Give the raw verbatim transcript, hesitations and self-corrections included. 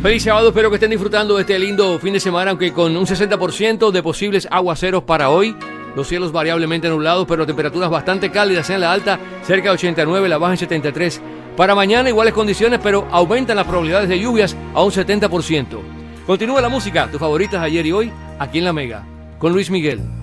Feliz sábado, espero que estén disfrutando de este lindo fin de semana, aunque con un sesenta por ciento de posibles aguaceros para hoy. Los cielos variablemente nublados, pero temperaturas bastante cálidas en la alta, cerca de ochenta y nueve, la baja en setenta y tres. Para mañana iguales condiciones, pero aumentan las probabilidades de lluvias a un setenta por ciento. Continúa la música, tus favoritas ayer y hoy, aquí en La Mega, con Luis Miguel.